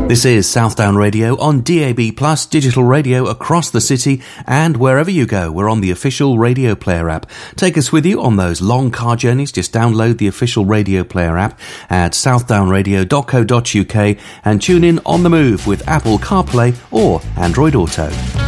This is Southdown Radio on DAB+, digital radio across the city, and wherever you go, we're on the official Radio Player app. Take us with you on those long car journeys. Just download the official Radio Player app at southdownradio.co.uk and tune in on the move with Apple CarPlay or Android Auto.